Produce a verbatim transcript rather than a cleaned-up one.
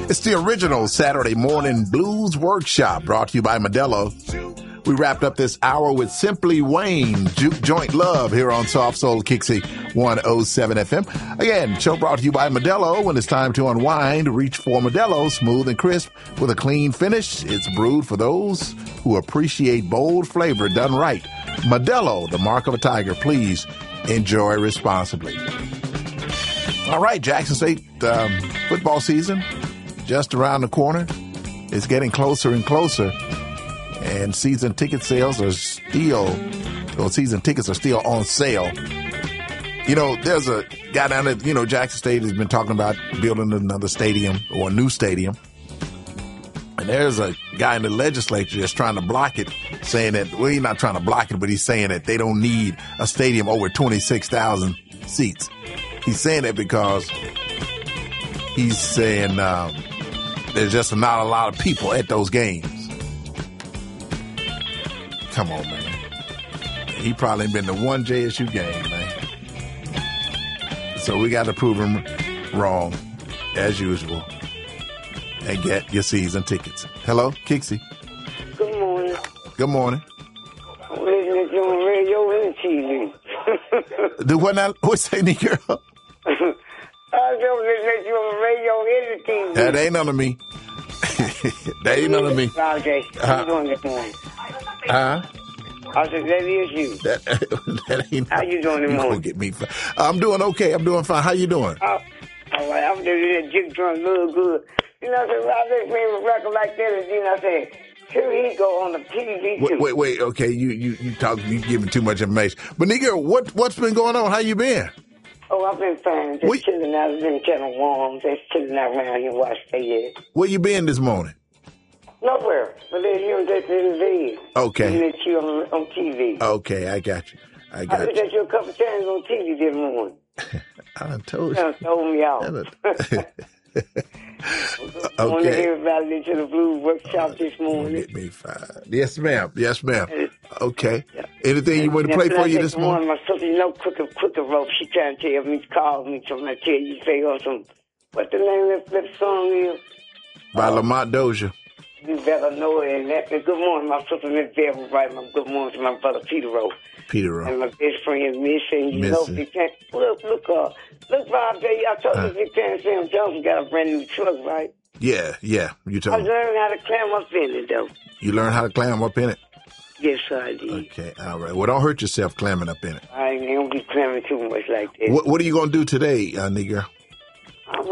It's the original Saturday morning blues workshop brought to you by Modelo. We wrapped up this hour with Simply Wayne, Juke Joint Love here on Soft Soul Kixie one oh seven F M. Again, show brought to you by Modelo. When it's time to unwind, reach for Modelo, smooth and crisp with a clean finish. It's brewed for those who appreciate bold flavor done right. Modelo, the mark of a tiger. Please enjoy responsibly. All right, Jackson State um, football season just around the corner. It's getting closer and closer. And season ticket sales are still, well, season tickets are still on sale. You know, there's a guy down at, you know, Jackson State has been talking about building another stadium or a new stadium. And there's a guy in the legislature that's trying to block it, saying that, well, he's not trying to block it, but he's saying that they don't need a stadium over twenty-six thousand seats. He's saying that because he's saying um, there's just not a lot of people at those games. Come on, man. He probably been to one J S U game, man. So we got to prove him wrong, as usual, and get your season tickets. Hello, Kixie. Good morning. Good morning. I'm listening to you on radio and T V. Do what now? What's that, girl? I was listening to you on radio and T V. That ain't none of me. That ain't none of me. Okay. How you doing this morning? Huh? I said, that is you. That, that ain't. How you doing this you morning? Gonna get me. Fi- I'm doing okay. I'm doing fine. How you doing? Oh, all right. I'm doing that jig drum real good. You know, I said, I just made a record like that, and then I said, here he go on the T V too. Wait, wait, wait. Okay, you you you talking? You giving too much information. But nigga, what what's been going on? How you been? Oh, I've been fine. Just What? chilling out. It's been kind of warm. Just chilling out around here while I stay here. Where you been this morning? Nowhere. But then you just in the bed. Okay. Looking at you on, on T V. Okay, I got you. I I got looked you. at you a couple times on T V this morning. I done told You you. done told me out. I done- Want to okay. hear about it to the Blues Workshop this Gonna morning. get me fired. Yes, ma'am. Yes, ma'am. Okay. Anything you want to Now, play can for I you say this good morning? My sister, you know, quicker, quicker rope. She trying to tell me, call me, something I tell you, say on some, what the name of that song is? By Lamont Dozier. You better know it. And that, and good morning, my sister Miss Beverly, right? My good morning to my brother Peter Rowe. Peter And Rowe. my best friend, Miss, and you know, Missy. if you can't, look, look, uh, look, Bob, I told you, if you can't, Sam Johnson got a brand new truck, right? Yeah, yeah. You I told me. learned how to climb up in it, though. You learn how to climb up in it? Yes, I did. Okay, all right. Well, don't hurt yourself climbing up in it. I ain't gonna be climbing too much like that. What What are you going to do today, uh, nigga?